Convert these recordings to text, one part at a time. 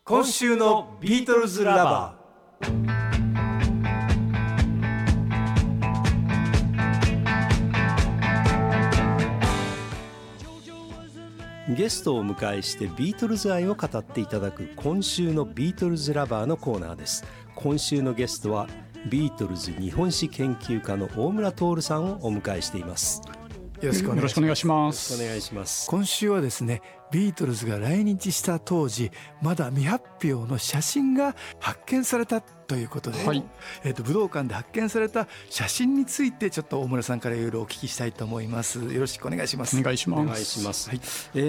今週のビートルズラバー。ゲストをお迎えしてビートルズ愛を語っていただく今週のビートルズラバーのコーナーです。今週のゲストはビートルズ日本史研究家の大村徹さんをお迎えしています。 よろしくお願いします。 お願いします。 今週はですね、ビートルズが来日した当時まだ未発表の写真が発見されたということで、武道館で発見された写真についてちょっと大村さんからいろいろお聞きしたいと思います。よろしくお願いします。 お願いします。はい、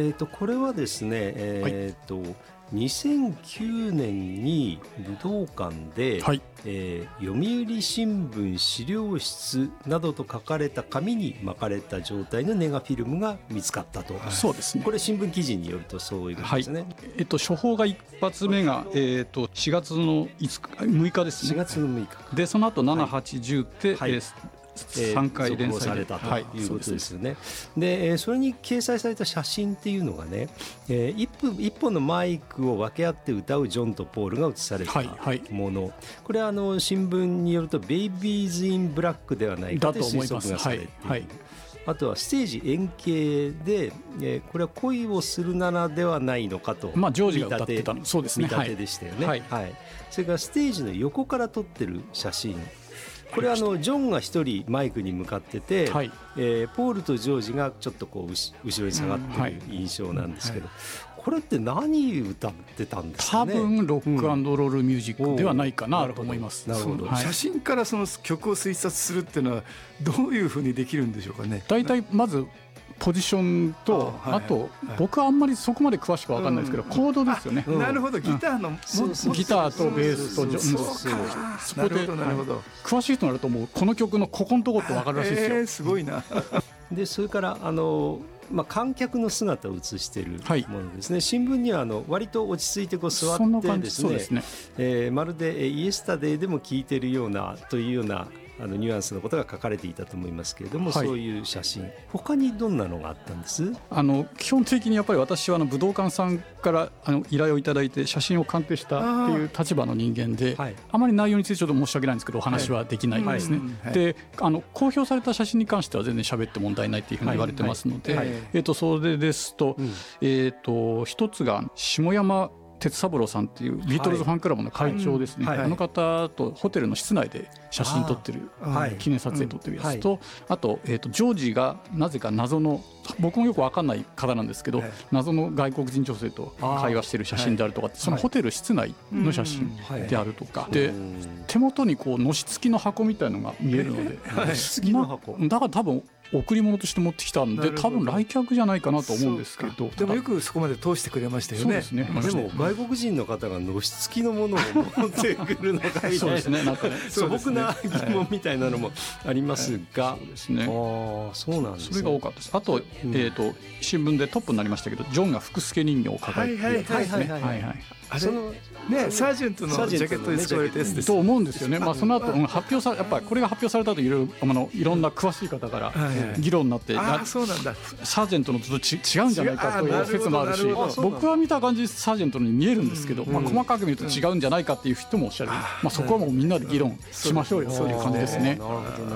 これはですね、2009年に武道館で、読売新聞資料室などと書かれた紙に巻かれた状態のネガフィルムが見つかったと。 そうですね。 これ新聞記事によるとそういうことですね。 処方が一発目が、4月の6日ですね。 4月の6日でその後7、8、10で、3回連載されたということですよね。でそれに掲載された写真っていうのがね、一本のマイクを分け合って歌うジョンとポールが写されたもの、これは新聞によるとベイビーズ・イン・ブラックではないかと推測がされている。あとはステージ円形で、これは恋をするならではないのかと、 ジョージが歌ってたの、そうですね、 見立てでしたよね。それからステージの横から撮ってる写真、これはジョンが一人マイクに向かってて、ポールとジョージがちょっとこう後ろに下がってる印象なんですけど、これって何歌ってたんですかね。 多分ロック&ロールミュージックではないかなと思います。 なるほど。写真からその曲を推察するっていうのはどういうふうにできるんでしょうかね。 だいたいまずポジションと、あと僕はあんまりそこまで詳しく分かんないですけど、コードですよね。 なるほど。ギターのギターとベースとそこで詳しい人になるともうこの曲のここのとこって分かるらしいですよ。 すごいな。 でそれから観客の姿を映しているものですね。新聞には割と落ち着いてこう座ってですね、まるでイエスタデーでも聴いているようなというようなニュアンスのことが書かれていたと思いますけれども、そういう写真、他にどんなのがあったんです？ 基本的にやっぱり私は武道館さんから依頼をいただいて写真を鑑定したっていう立場の人間で、あまり内容についてちょっと申し訳ないんですけどお話はできないですね。で公表された写真に関しては全然喋って問題ないっていうふうに言われてますので、それですと、一つが下山哲三郎さんっていうビートルズファンクラブの会長ですね。あの方とホテルの室内で写真撮ってる、記念撮影撮ってるやつと、あとジョージがなぜか謎の、僕もよく分かんない方なんですけど、謎の外国人女性と会話してる写真であるとか、そのホテル室内の写真であるとかで、手元にこうのし付きの箱みたいのが見えるので、だから多分贈り物として持ってきたんで、多分来客じゃないかなと思うんですけど、 でもよくそこまで通してくれましたよね。 そうですね。でも外国人の方がのし付きのものを持ってくるのかみたいな、 そうですね、なんかね、 素朴な疑問みたいなのもありますが、 そうですね。 そうなんですね。 それが多かったです。あと新聞でトップになりましたけど、ジョンが福助人形を抱えているですね。 あれね、サージェントのジャケットで使われたやつですと思うんですよね。その後発表され、やっぱりこれが発表された後いろんな詳しい方から議論になって、 そうなんだ、 サージェントのと違うんじゃないかという説もあるし、僕は見た感じサージェントに見えるんですけど、細かく見ると違うんじゃないかっていう人もおっしゃる。そこはもうみんなで議論しましょうよ、そういう感じですね。